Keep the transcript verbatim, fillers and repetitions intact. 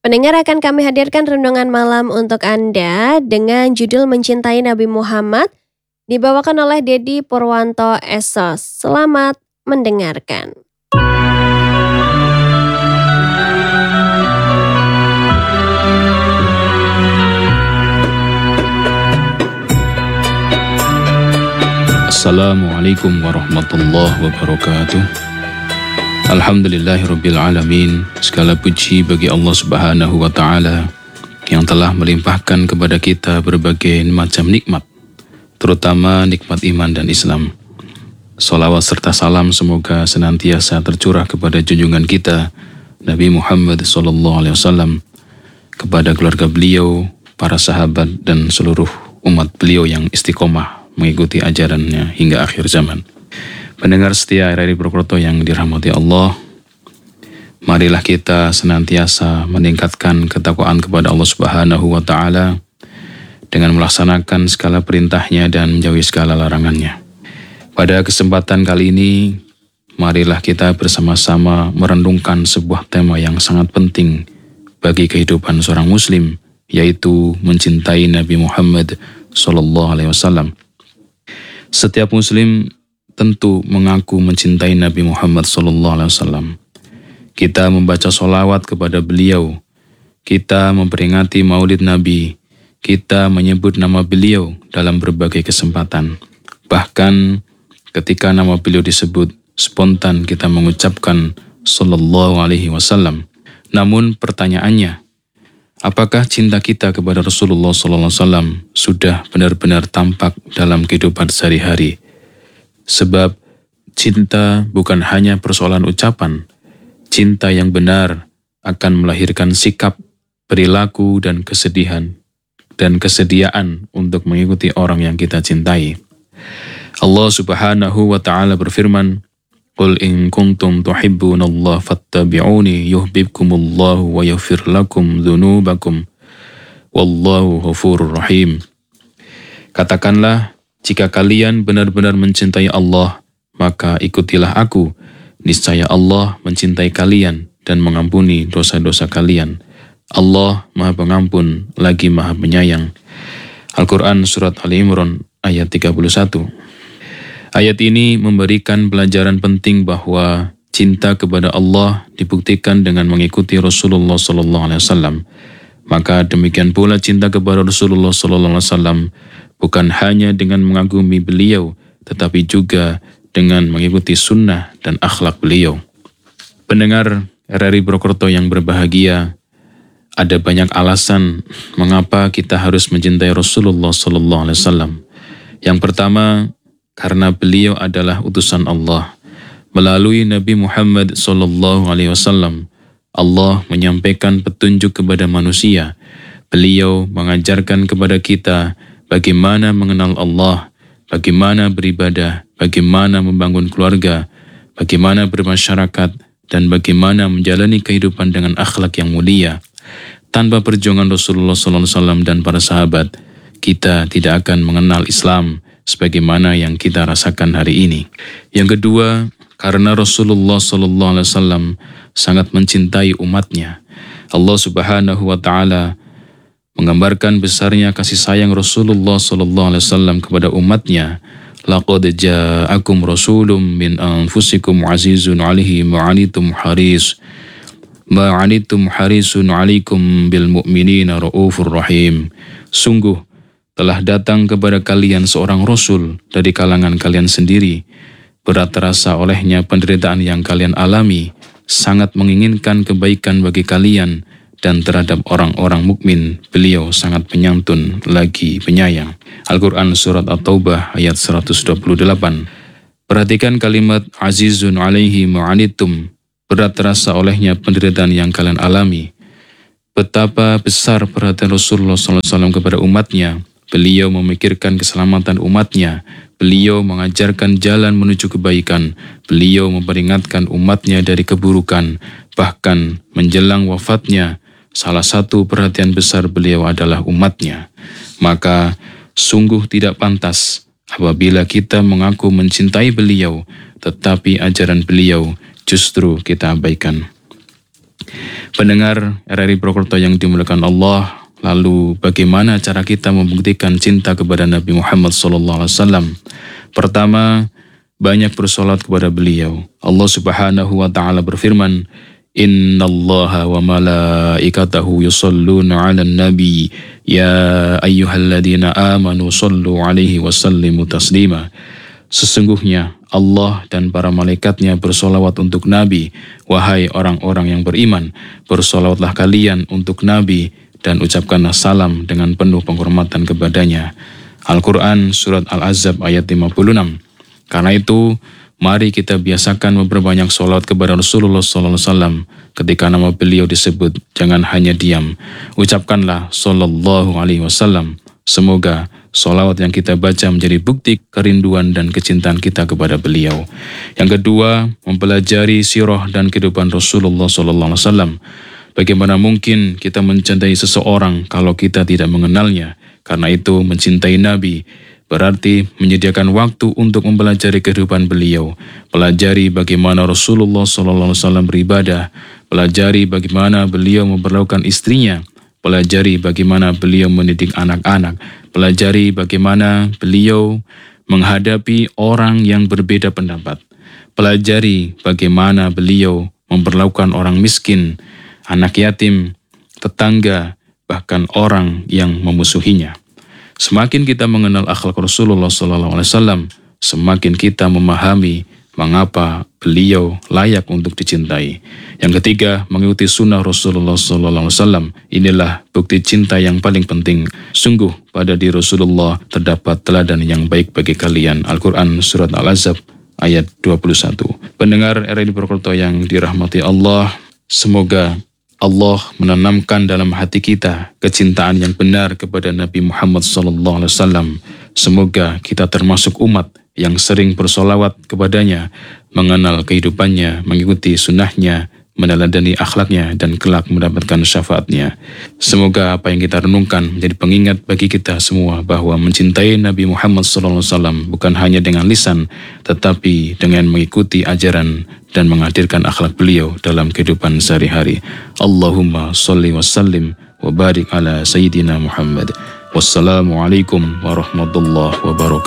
Pendengar, akan kami hadirkan renungan malam untuk Anda dengan judul Mencintai Nabi Muhammad, dibawakan oleh Dedi Purwanto S O S. Selamat mendengarkan. Assalamualaikum warahmatullahi wabarakatuh. Alhamdulillahirabbil alamin. Segala puji bagi Allah Subhanahu wa taala yang telah melimpahkan kepada kita berbagai macam nikmat, terutama nikmat iman dan Islam. Sholawat serta salam semoga senantiasa tercurah kepada junjungan kita Nabi Muhammad sallallahu alaihi wasallam, kepada keluarga beliau, para sahabat dan seluruh umat beliau yang istiqomah mengikuti ajarannya hingga akhir zaman. Pendengar setia R R I Purwokerto yang dirahmati Allah, marilah kita senantiasa meningkatkan ketakwaan kepada Allah Subhanahu wa taala dengan melaksanakan segala perintahnya dan menjauhi segala larangannya. Pada kesempatan kali ini, marilah kita bersama-sama merenungkan sebuah tema yang sangat penting bagi kehidupan seorang muslim, yaitu mencintai Nabi Muhammad sallallahu alaihi wasallam. Setiap muslim tentu mengaku mencintai Nabi Muhammad sallallahu alaihi wasallam. Kita membaca sholawat kepada beliau, kita memperingati maulid Nabi, kita menyebut nama beliau dalam berbagai kesempatan. Bahkan ketika nama beliau disebut, spontan kita mengucapkan sallallahu alaihi wasallam. Namun pertanyaannya, apakah cinta kita kepada Rasulullah sallallahu alaihi wasallam sudah benar-benar tampak dalam kehidupan sehari-hari? Sebab cinta bukan hanya persoalan ucapan. Cinta yang benar akan melahirkan sikap, perilaku, dan kesedihan, dan kesediaan untuk mengikuti orang yang kita cintai. Allah Subhanahu wa ta'ala berfirman, Qul in kuntum tuhibbunallaha fattabi'uni yuhbibkumullahu wa yaghfir lakum dzunubakum wallahu ghafurur rahim. Katakanlah, jika kalian benar-benar mencintai Allah, maka ikutilah aku. Niscaya Allah mencintai kalian dan mengampuni dosa-dosa kalian. Allah Maha Pengampun lagi Maha Penyayang. Al-Quran Surat Ali Imran ayat tiga puluh satu. Ayat ini memberikan pelajaran penting bahwa cinta kepada Allah dibuktikan dengan mengikuti Rasulullah sallallahu alaihi wasallam. Maka demikian pula cinta kepada Rasulullah sallallahu alaihi wasallam bukan hanya dengan mengagumi beliau, tetapi juga dengan mengikuti sunnah dan akhlak beliau. Pendengar R R I Purwokerto yang berbahagia, ada banyak alasan mengapa kita harus mencintai Rasulullah sallallahu alaihi wasallam. Yang pertama, karena beliau adalah utusan Allah. Melalui Nabi Muhammad sallallahu alaihi wasallam, Allah menyampaikan petunjuk kepada manusia. Beliau mengajarkan kepada kita bagaimana mengenal Allah, bagaimana beribadah, bagaimana membangun keluarga, bagaimana bermasyarakat, dan bagaimana menjalani kehidupan dengan akhlak yang mulia. Tanpa perjuangan Rasulullah sallallahu alaihi wasallam dan para sahabat, kita tidak akan mengenal Islam sebagaimana yang kita rasakan hari ini. Yang kedua, karena Rasulullah sallallahu alaihi wasallam sangat mencintai umatnya. Allah Subhanahu wa taala menggambarkan besarnya kasih sayang Rasulullah sallallahu alaihi wasallam kepada umatnya. Laqad ja'akum rasulun min anfusikum azizun 'alaihi ma 'anittum haris ma 'anittum harisun 'alaikum bil mu'minina raufur rahim. Sungguh telah datang kepada kalian seorang rasul dari kalangan kalian sendiri. Berat terasa olehnya penderitaan yang kalian alami, sangat menginginkan kebaikan bagi kalian, dan terhadap orang-orang mukmin beliau sangat penyantun lagi penyayang. Al-Quran Surat At-Taubah ayat seratus dua puluh delapan. Perhatikan kalimat azizun alaihi ma'anittum, berat terasa olehnya penderitaan yang kalian alami. Betapa besar perhatian Rasulullah sallallahu alaihi wasallam kepada umatnya. Beliau memikirkan keselamatan umatnya. Beliau mengajarkan jalan menuju kebaikan. Beliau memperingatkan umatnya dari keburukan. Bahkan menjelang wafatnya, salah satu perhatian besar beliau adalah umatnya. Maka sungguh tidak pantas apabila kita mengaku mencintai beliau, tetapi ajaran beliau justru kita abaikan. Pendengar R R I Purwokerto yang dimuliakan Allah, lalu bagaimana cara kita membuktikan cinta kepada Nabi Muhammad shallallahu alaihi wasallam? Pertama, banyak bersolat kepada beliau. Allah Subhanahu wa taala berfirman, Innallaha wa malaikatahu yusalluna 'alan nabi ya ayyuhalladzina amanu sallu 'alaihi wa sallimu taslima. Sesungguhnya Allah dan para malaikatnya bersolawat untuk Nabi. Wahai orang-orang yang beriman, bersolawatlah kalian untuk Nabi dan ucapkanlah salam dengan penuh penghormatan kepadanya. Al-Quran Surat Al-Ahzab ayat lima puluh enam. Karena itu, mari kita biasakan memperbanyak solawat kepada Rasulullah shallallahu alaihi wasallam. Ketika nama beliau disebut, jangan hanya diam. Ucapkanlah sallallahu alaihi wasallam. Semoga solawat yang kita baca menjadi bukti kerinduan dan kecintaan kita kepada beliau. Yang kedua, mempelajari sirah dan kehidupan Rasulullah shallallahu alaihi wasallam. Bagaimana mungkin kita mencintai seseorang kalau kita tidak mengenalnya? Karena itu, mencintai Nabi berarti menyediakan waktu untuk mempelajari kehidupan beliau, pelajari bagaimana Rasulullah shallallahu alaihi wasallam beribadah, pelajari bagaimana beliau memperlakukan istrinya, pelajari bagaimana beliau mendidik anak-anak, pelajari bagaimana beliau menghadapi orang yang berbeda pendapat, pelajari bagaimana beliau memperlakukan orang miskin, anak yatim, tetangga, bahkan orang yang memusuhinya. Semakin kita mengenal akhlak Rasulullah shallallahu alaihi wasallam, semakin kita memahami mengapa beliau layak untuk dicintai. Yang ketiga, mengikuti sunnah Rasulullah shallallahu alaihi wasallam. Inilah bukti cinta yang paling penting. Sungguh pada diri Rasulullah terdapat teladan yang baik bagi kalian. Al-Quran Surat Al-Ahzab ayat dua puluh satu. Pendengar R R I Purwokerto yang dirahmati Allah, semoga Allah menanamkan dalam hati kita kecintaan yang benar kepada Nabi Muhammad shallallahu alaihi wasallam. Semoga kita termasuk umat yang sering bersolawat kepadanya, mengenal kehidupannya, mengikuti sunnahnya, meneladani akhlaknya, dan kelak mendapatkan syafaatnya. Semoga apa yang kita renungkan menjadi pengingat bagi kita semua bahwa mencintai Nabi Muhammad shallallahu alaihi wasallam bukan hanya dengan lisan, tetapi dengan mengikuti ajaran dan menghadirkan akhlak beliau dalam kehidupan sehari-hari. Allahumma sholli wa sallim wa barik ala Sayyidina Muhammad. Wassalamualaikum warahmatullahi wabarakatuh.